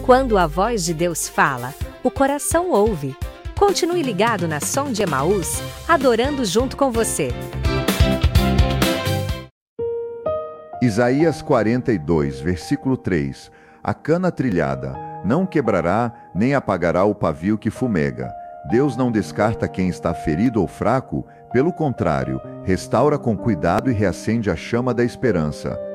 Quando a voz de Deus fala, o coração ouve. Continue ligado na Som de Emaús, adorando junto com você. Isaías 42, versículo 3. A cana trilhada não quebrará, nem apagará o pavio que fumega. Deus não descarta quem está ferido ou fraco, pelo contrário, restaura com cuidado e reacende a chama da esperança.